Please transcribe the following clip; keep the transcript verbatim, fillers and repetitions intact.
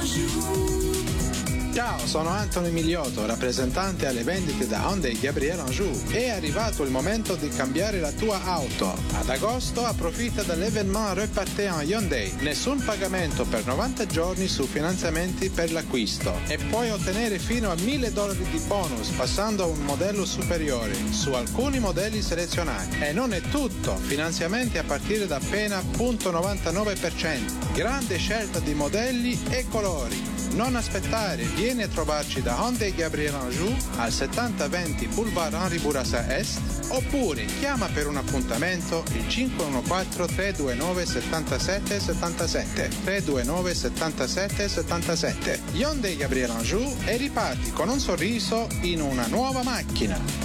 Ciao, sono Anthony Migliotto, rappresentante alle vendite da Hyundai Gabriel Anjou. È arrivato il momento di cambiare la tua auto. Ad agosto approfitta dell'Evénement Repartez en Hyundai. Nessun pagamento per novanta giorni su finanziamenti per l'acquisto. E puoi ottenere fino a mille dollari di bonus passando a un modello superiore su alcuni modelli selezionati. E non è tutto. Finanziamenti a partire da appena zero virgola novantanove per cento. Grande scelta di modelli e colori. Non aspettare, vieni a trovarci da Hyundai Gabriel Anjou al settanta venti Boulevard Henri Bourassa Est oppure chiama per un appuntamento il cinque uno quattro tre due nove sette sette sette sette tre due nove sette sette sette sette. Hyundai Gabriel Anjou e riparti con un sorriso in una nuova macchina.